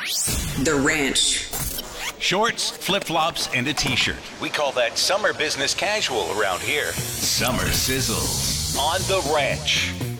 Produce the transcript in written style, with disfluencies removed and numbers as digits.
The Ranch. Shorts, flip-flops, and a t-shirt. We call that summer business casual around here. Summer sizzles on The Ranch.